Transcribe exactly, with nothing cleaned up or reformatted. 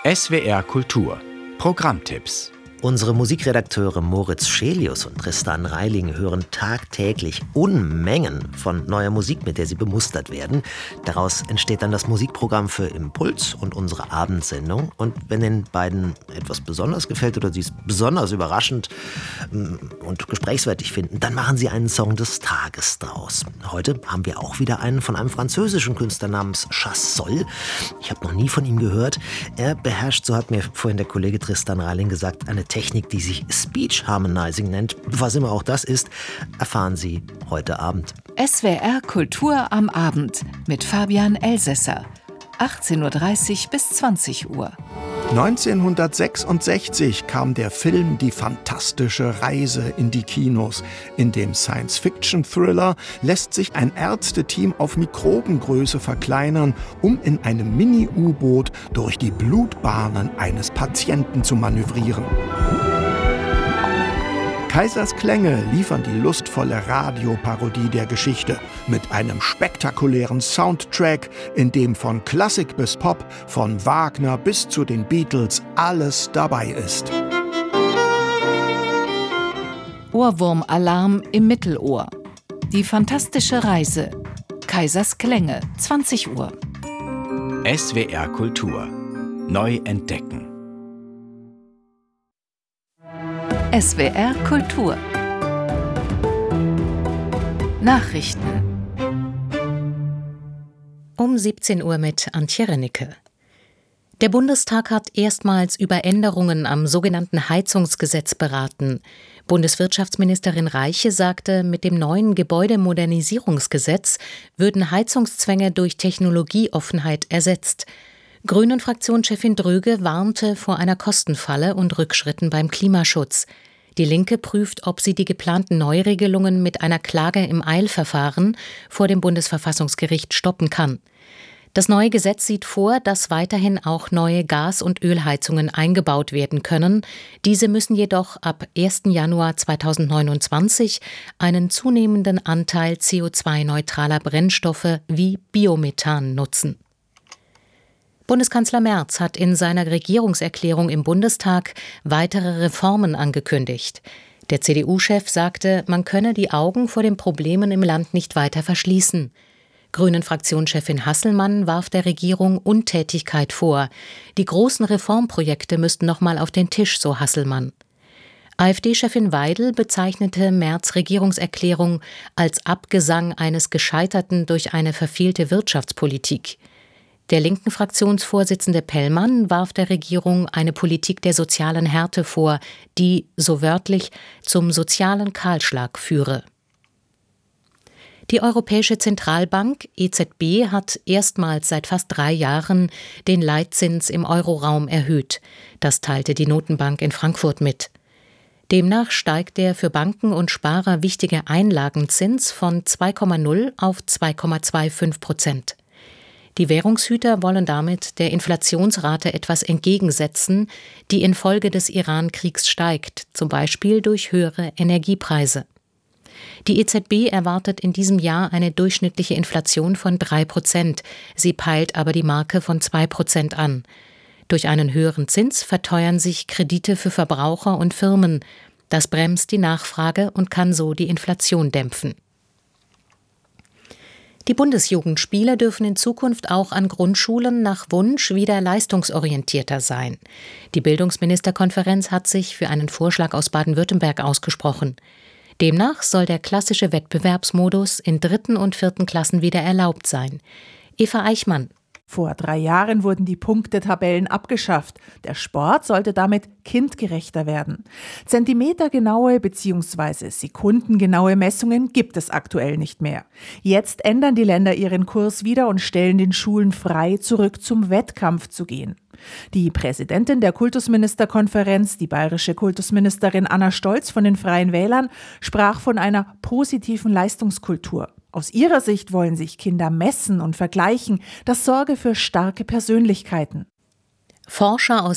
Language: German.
S W R Kultur Programmtipps. Unsere Musikredakteure Moritz Schelius und Tristan Reiling hören tagtäglich Unmengen von neuer Musik, mit der sie bemustert werden. Daraus entsteht dann das Musikprogramm für Impuls und unsere Abendsendung. Und wenn den beiden etwas besonders gefällt oder sie es besonders überraschend und gesprächswertig finden, dann machen sie einen Song des Tages draus. Heute haben wir auch wieder einen von einem französischen Künstler namens Chassol. Ich habe noch nie von ihm gehört. Er beherrscht, so hat mir vorhin der Kollege Tristan Reiling gesagt, eine Technik, die sich Speech Harmonizing nennt. Was immer auch das ist, erfahren Sie heute Abend. S W R Kultur am Abend mit Fabian Elsässer. achtzehn Uhr dreißig bis zwanzig Uhr. neunzehnhundertsechsundsechzig kam der Film Die fantastische Reise in die Kinos. In dem Science-Fiction-Thriller lässt sich ein Ärzteteam auf Mikrobengröße verkleinern, um in einem Mini-U-Boot durch die Blutbahnen eines Patienten zu manövrieren. Kaisers Klänge liefern die lustvolle Radioparodie der Geschichte mit einem spektakulären Soundtrack, in dem von Klassik bis Pop, von Wagner bis zu den Beatles alles dabei ist. Ohrwurmalarm im Mittelohr. Die fantastische Reise. Kaisers Klänge, zwanzig Uhr. S W R Kultur. Neu entdecken. S W R Kultur. Nachrichten. Um siebzehn Uhr mit Antje Rennicke. Der Bundestag hat erstmals über Änderungen am sogenannten Heizungsgesetz beraten. Bundeswirtschaftsministerin Reiche sagte, mit dem neuen Gebäudemodernisierungsgesetz würden Heizungszwänge durch Technologieoffenheit ersetzt. Grünen-Fraktionschefin Dröge warnte vor einer Kostenfalle und Rückschritten beim Klimaschutz. Die Linke prüft, ob sie die geplanten Neuregelungen mit einer Klage im Eilverfahren vor dem Bundesverfassungsgericht stoppen kann. Das neue Gesetz sieht vor, dass weiterhin auch neue Gas- und Ölheizungen eingebaut werden können. Diese müssen jedoch ab ersten Januar zweitausendneunundzwanzig einen zunehmenden Anteil C O zwei neutraler Brennstoffe wie Biomethan nutzen. Bundeskanzler Merz hat in seiner Regierungserklärung im Bundestag weitere Reformen angekündigt. Der C D U-Chef sagte, man könne die Augen vor den Problemen im Land nicht weiter verschließen. Grünen-Fraktionschefin Hasselmann warf der Regierung Untätigkeit vor. Die großen Reformprojekte müssten noch mal auf den Tisch, so Hasselmann. AfD-Chefin Weidel bezeichnete Merz' Regierungserklärung als Abgesang eines Gescheiterten durch eine verfehlte Wirtschaftspolitik. Der linken Fraktionsvorsitzende Pellmann warf der Regierung eine Politik der sozialen Härte vor, die, so wörtlich, zum sozialen Kahlschlag führe. Die Europäische Zentralbank E Z B hat erstmals seit fast drei Jahren den Leitzins im Euroraum erhöht. Das teilte die Notenbank in Frankfurt mit. Demnach steigt der für Banken und Sparer wichtige Einlagenzins von zwei Komma null auf zwei Komma fünfundzwanzig Prozent. Die Währungshüter wollen damit der Inflationsrate etwas entgegensetzen, die infolge des Iran-Kriegs steigt, zum Beispiel durch höhere Energiepreise. Die E Z B erwartet in diesem Jahr eine durchschnittliche Inflation von drei Prozent. Sie peilt aber die Marke von zwei Prozent an. Durch einen höheren Zins verteuern sich Kredite für Verbraucher und Firmen. Das bremst die Nachfrage und kann so die Inflation dämpfen. Die Bundesjugendspiele dürfen in Zukunft auch an Grundschulen nach Wunsch wieder leistungsorientierter sein. Die Bildungsministerkonferenz hat sich für einen Vorschlag aus Baden-Württemberg ausgesprochen. Demnach soll der klassische Wettbewerbsmodus in dritten und vierten Klassen wieder erlaubt sein. Eva Eichmann. Vor drei Jahren wurden die Punktetabellen abgeschafft. Der Sport sollte damit kindgerechter werden. Zentimetergenaue bzw. sekundengenaue Messungen gibt es aktuell nicht mehr. Jetzt ändern die Länder ihren Kurs wieder und stellen den Schulen frei, zurück zum Wettkampf zu gehen. Die Präsidentin der Kultusministerkonferenz, die bayerische Kultusministerin Anna Stolz von den Freien Wählern, sprach von einer positiven Leistungskultur. Aus ihrer Sicht wollen sich Kinder messen und vergleichen. Das sorge für starke Persönlichkeiten. Forscher aus